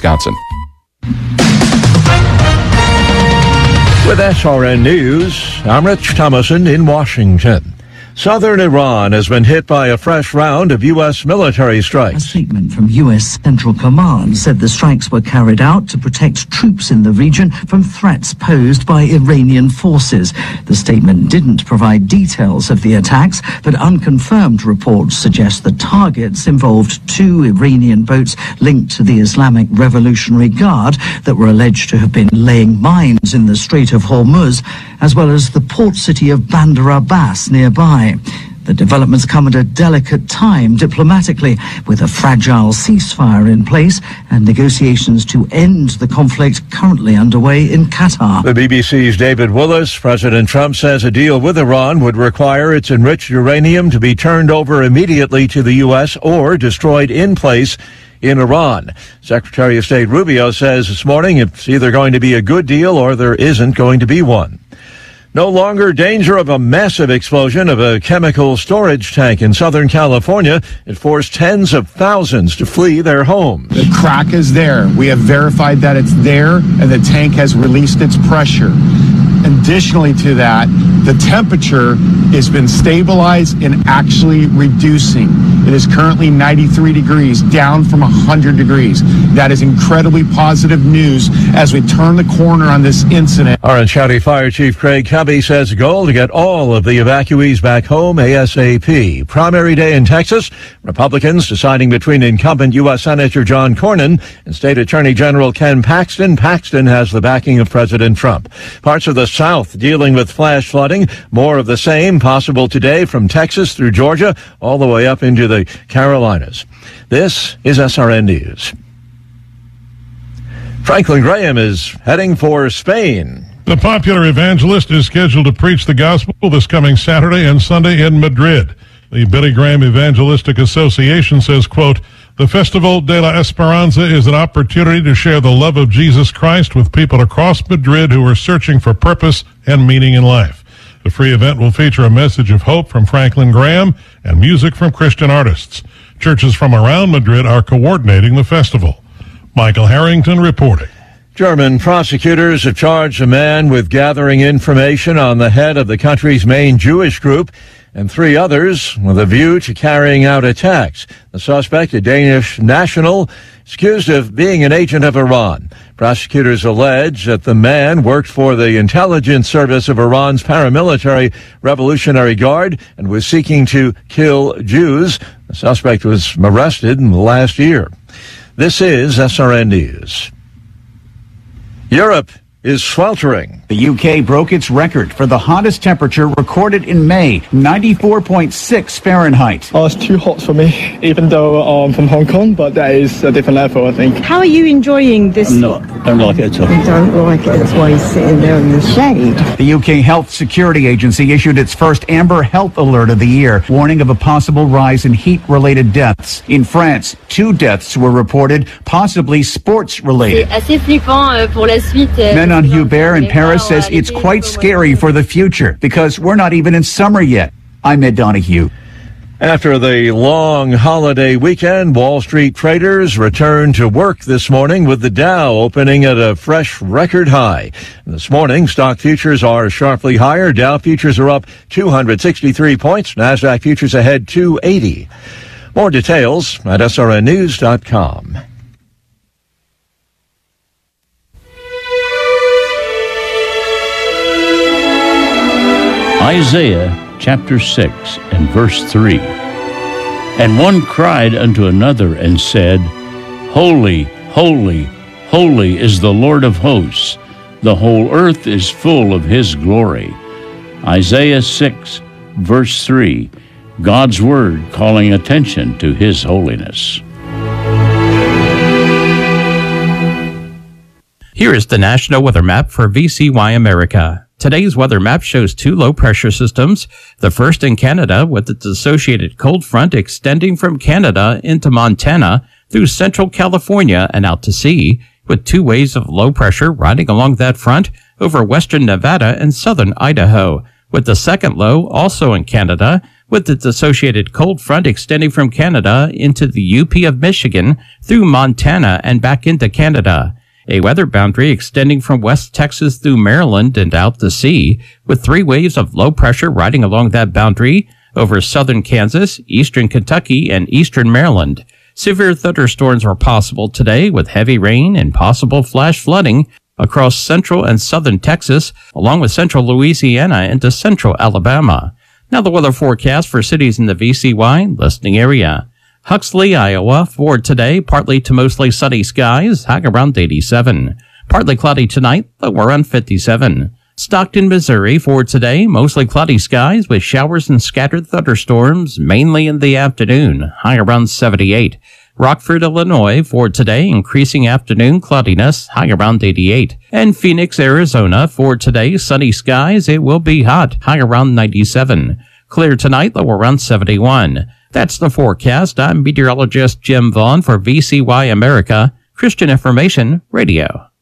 Wisconsin. With SRN News, I'm Rich Thomason in Washington. Southern Iran has been hit by a fresh round of U.S. military strikes. A statement from U.S. Central Command said the strikes were carried out to protect troops in the region from threats posed by Iranian forces. The statement didn't provide details of the attacks, but unconfirmed reports suggest the targets involved 2 Iranian boats linked to the Islamic Revolutionary Guard that were alleged to have been laying mines in the Strait of Hormuz, as well as the port city of Bandar Abbas nearby. The developments come at a delicate time diplomatically, with a fragile ceasefire in place and negotiations to end the conflict currently underway in Qatar. The BBC's David Willis. President Trump says a deal with Iran would require its enriched uranium to be turned over immediately to the U.S. or destroyed in place in Iran. Secretary of State Rubio says this morning it's either going to be a good deal or there isn't going to be one. No longer danger of a massive explosion of a chemical storage tank in Southern California. It forced tens of thousands to flee their homes. The crack is there. We have verified that it's there, and the tank has released its pressure. Additionally to that, the temperature has been stabilized and actually reducing. It is currently 93 degrees, down from 100 degrees. That is incredibly positive news as we turn the corner on this incident. Orange County Fire Chief Craig Cubby says the goal to get all of the evacuees back home ASAP. Primary day in Texas, Republicans deciding between incumbent U.S. Senator John Cornyn and State Attorney General Ken Paxton. Paxton has the backing of President Trump. Parts of the South dealing with flash flooding. More of the same possible today from Texas through Georgia, all the way up into the Carolinas. This is SRN News. Franklin Graham is heading for Spain. The popular evangelist is scheduled to preach the gospel this coming Saturday and Sunday in Madrid. The Billy Graham Evangelistic Association says, quote, "The Festival de la Esperanza is an opportunity to share the love of Jesus Christ with people across Madrid who are searching for purpose and meaning in life. The free event will feature a message of hope from Franklin Graham and music from Christian artists. Churches from around Madrid are coordinating the festival." Michael Harrington reporting. German prosecutors have charged a man with gathering information on the head of the country's main Jewish group and 3 others with a view to carrying out attacks. The suspect, a Danish national, is accused of being an agent of Iran. Prosecutors allege that the man worked for the intelligence service of Iran's paramilitary Revolutionary Guard and was seeking to kill Jews. The suspect was arrested in the last year. This is SRN News. Europe is sweltering. The UK broke its record for the hottest temperature recorded in May, 94.6 Fahrenheit. Oh, it's too hot for me, even though I'm from Hong Kong, but that is a different level, I think. How are you enjoying this? No, don't like it at all. You don't like it, that's why you're sitting there in the shade. The UK Health Security Agency issued its first Amber Health Alert of the year, warning of a possible rise in heat-related deaths. In France, 2 deaths were reported, possibly sports-related. Menon Hubert in Paris says it's quite scary for the future because we're not even in summer yet. I'm Ed Donahue. After the long holiday weekend, Wall Street traders returned to work this morning with the Dow opening at a fresh record high. This morning, stock futures are sharply higher. Dow futures are up 263 points. NASDAQ futures ahead 280. More details at srnnews.com. Isaiah chapter 6 and verse 3. And one cried unto another and said, Holy, holy, holy is the Lord of hosts. The whole earth is full of his glory. Isaiah 6 verse 3. God's word calling attention to his holiness. Here is the National Weather Map for VCY America. Today's weather map shows 2 low-pressure systems, the first in Canada with its associated cold front extending from Canada into Montana through central California and out to sea, with 2 waves of low pressure riding along that front over western Nevada and southern Idaho, with the second low also in Canada with its associated cold front extending from Canada into the UP of Michigan through Montana and back into Canada. A weather boundary extending from West Texas through Maryland and out to sea, with 3 waves of low pressure riding along that boundary over southern Kansas, eastern Kentucky, and eastern Maryland. Severe thunderstorms are possible today with heavy rain and possible flash flooding across central and southern Texas, along with central Louisiana into central Alabama. Now the weather forecast for cities in the VCY listening area. Huxley, Iowa, for today, partly to mostly sunny skies, high around 87. Partly cloudy tonight, low around 57. Stockton, Missouri, for today, mostly cloudy skies with showers and scattered thunderstorms, mainly in the afternoon, high around 78. Rockford, Illinois, for today, increasing afternoon cloudiness, high around 88. And Phoenix, Arizona, for today, sunny skies, it will be hot, high around 97. Clear tonight, low around 71. That's the forecast. I'm meteorologist Jim Vaughn for VCY America, Christian Information Radio.